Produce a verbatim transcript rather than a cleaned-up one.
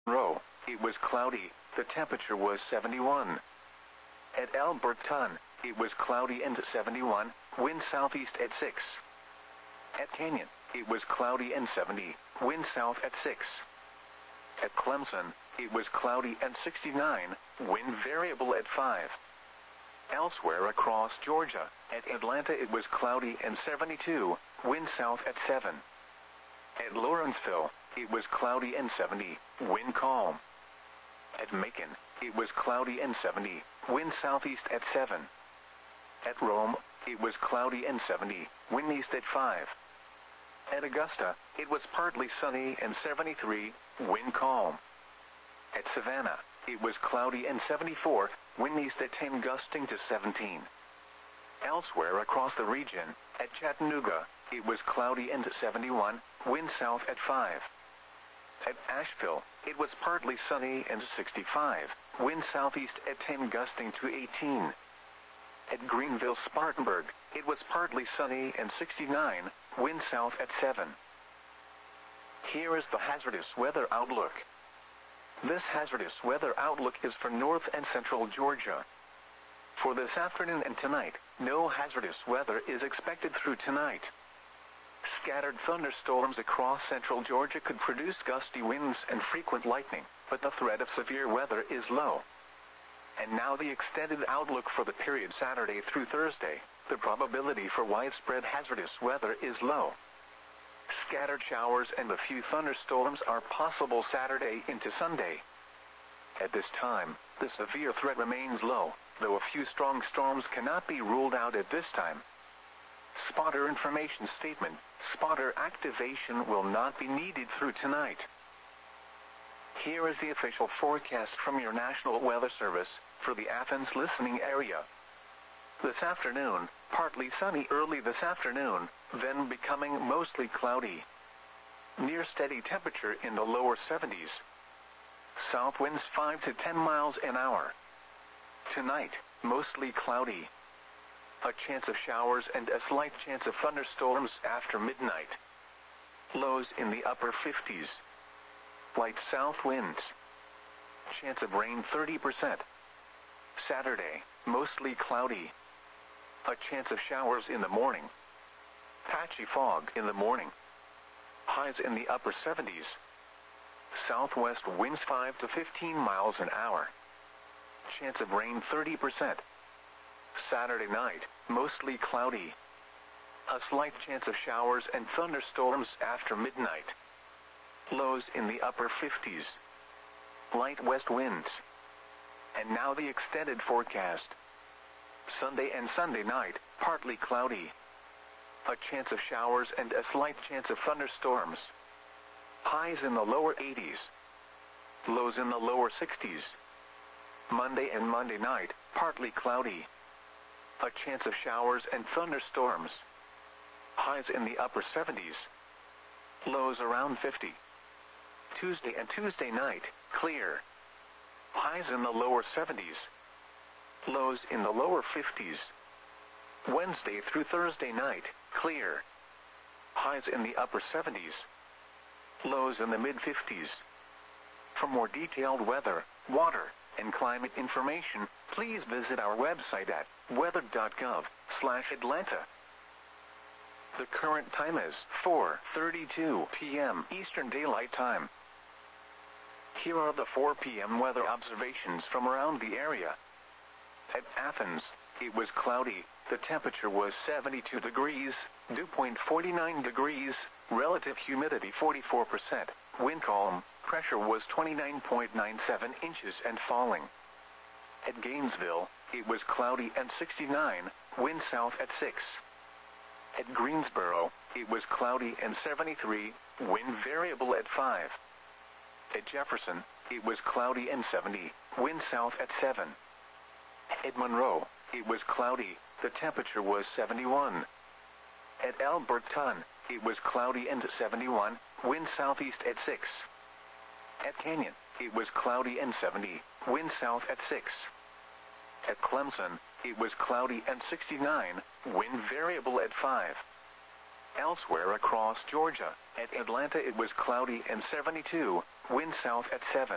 Monroe, it was cloudy, the temperature was seventy-one. At Alberton, it was cloudy and seventy-one, wind southeast at six. At Canyon, it was cloudy and seventy, wind south at six. At Clemson, it was cloudy and sixty-nine, wind variable at five. Elsewhere across Georgia, at Atlanta it was cloudy and seventy-two, wind south at seven. At Lawrenceville, it was cloudy and seventy, wind calm. At Macon, it was cloudy and seventy, wind southeast at seven. At Rome, it was cloudy and seventy, wind east at five. At Augusta, it was partly sunny and seventy-three, wind calm. At Savannah, it was cloudy and seventy-four, wind east at ten gusting to seventeen. Elsewhere across the region, at Chattanooga, it was cloudy and seventy-one, wind south at five. At Asheville, it was partly sunny and sixty-five, wind southeast at ten gusting to eighteen. At Greenville-Spartanburg, it was partly sunny and sixty-nine, wind south at seven. Here is the hazardous weather outlook. This hazardous weather outlook is for north and central Georgia. For this afternoon and tonight, no hazardous weather is expected through tonight. Scattered thunderstorms across central Georgia could produce gusty winds and frequent lightning, but the threat of severe weather is low. And now the extended outlook for the period Saturday through Thursday. The probability for widespread hazardous weather is low. Scattered showers and a few thunderstorms are possible Saturday into Sunday. At this time, the severe threat remains low, though a few strong storms cannot be ruled out at this time. Spotter information statement: spotter activation will not be needed through tonight. Here is the official forecast from your National Weather Service for the Athens listening area. This afternoon, partly sunny early this afternoon, then becoming mostly cloudy. Near steady temperature in the lower seventies. South winds five to ten miles an hour. Tonight, mostly cloudy. A chance of showers and a slight chance of thunderstorms after midnight. Lows in the upper fifties. Light south winds. Chance of rain thirty percent. Saturday, mostly cloudy. A chance of showers in the morning. Patchy fog in the morning. Highs in the upper seventies. Southwest winds five to fifteen miles an hour. Chance of rain thirty percent. Saturday night, mostly cloudy. A slight chance of showers and thunderstorms after midnight. Lows in the upper fifties. Light west winds. And now the extended forecast. Sunday and Sunday night, partly cloudy. A chance of showers and a slight chance of thunderstorms. Highs in the lower eighties. Lows in the lower sixties. Monday and Monday night, partly cloudy. A chance of showers and thunderstorms. Highs in the upper seventies. Lows around fifty. Tuesday and Tuesday night, clear. Highs in the lower seventies. Lows in the lower fifties. Wednesday through Thursday night, clear. Highs in the upper seventies. Lows in the mid-fifties. For more detailed weather, water, and climate information, please visit our website at weather dot gov slash Atlanta. The current time is four thirty-two p m Eastern Daylight Time. Here are the four p m weather observations from around the area. At Athens, it was cloudy, the temperature was seventy-two degrees, dew point forty-nine degrees, relative humidity forty-four percent, wind calm, pressure was twenty-nine point nine seven inches and falling. At Gainesville, it was cloudy and sixty-nine, wind south at six. At Greensboro, it was cloudy and seventy-three, wind variable at five. At Jefferson, it was cloudy and seventy, wind south at seven. At Monroe, it was cloudy, the temperature was seventy-one. At Alberton, it was cloudy and seventy-one, wind southeast at six. At Canyon, it was cloudy and seventy, wind south at six. At Clemson, it was cloudy and sixty-nine, wind variable at five. Elsewhere across Georgia, at Atlanta it was cloudy and seventy-two, wind south at seven.